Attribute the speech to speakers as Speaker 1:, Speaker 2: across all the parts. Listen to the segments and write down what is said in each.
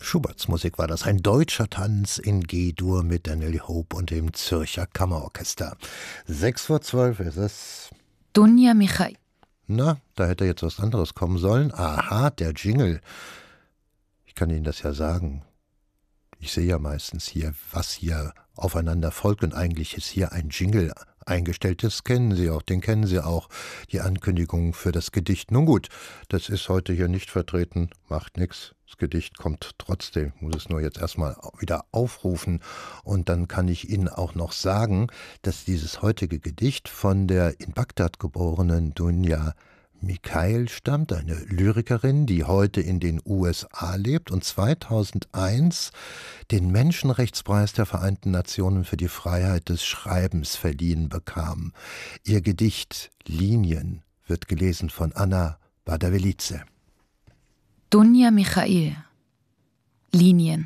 Speaker 1: Schuberts Musik war das, ein deutscher Tanz in G-Dur mit Daniel Hope und dem Zürcher Kammerorchester. 11:06 ist es.
Speaker 2: Dunja Michail.
Speaker 1: Na, da hätte jetzt was anderes kommen sollen. Aha, der Jingle. Ich kann Ihnen das ja sagen. Ich sehe ja meistens hier, was hier aufeinander folgt, und eigentlich ist hier ein Jingle eingestellt. Das kennen Sie auch, den kennen Sie auch, die Ankündigung für das Gedicht. Nun gut, das ist heute hier nicht vertreten, macht nichts. Das Gedicht kommt trotzdem, ich muss es nur jetzt erstmal wieder aufrufen, und dann kann ich Ihnen auch noch sagen, dass dieses heutige Gedicht von der in Bagdad geborenen Dunja Michail stammt, eine Lyrikerin, die heute in den USA lebt und 2001 den Menschenrechtspreis der Vereinten Nationen für die Freiheit des Schreibens verliehen bekam. Ihr Gedicht Linien wird gelesen von Anna Badavelidze.
Speaker 2: Dunja Michail. Linien.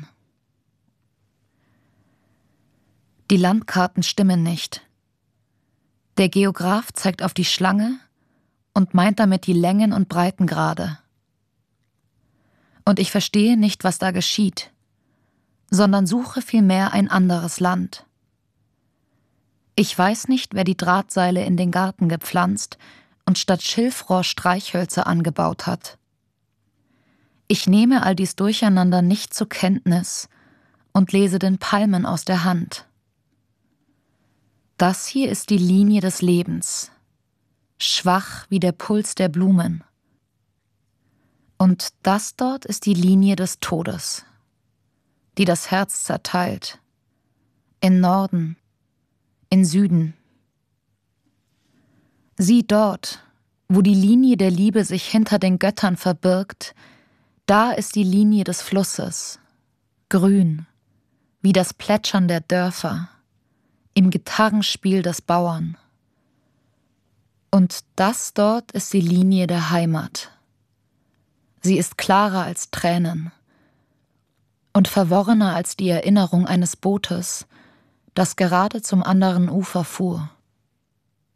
Speaker 2: Die Landkarten stimmen nicht. Der Geograph zeigt auf die Schlange und meint damit die Längen und Breitengrade. Und ich verstehe nicht, was da geschieht, sondern suche vielmehr ein anderes Land. Ich weiß nicht, wer die Drahtseile in den Garten gepflanzt und statt Schilfrohr Streichhölzer angebaut hat. Ich nehme all dies Durcheinander nicht zur Kenntnis und lese den Palmen aus der Hand. Das hier ist die Linie des Lebens, schwach wie der Puls der Blumen. Und das dort ist die Linie des Todes, die das Herz zerteilt, in Norden, in Süden. Sieh dort, wo die Linie der Liebe sich hinter den Göttern verbirgt, da ist die Linie des Flusses, grün, wie das Plätschern der Dörfer, im Gitarrenspiel des Bauern. Und das dort ist die Linie der Heimat. Sie ist klarer als Tränen und verworrener als die Erinnerung eines Bootes, das gerade zum anderen Ufer fuhr.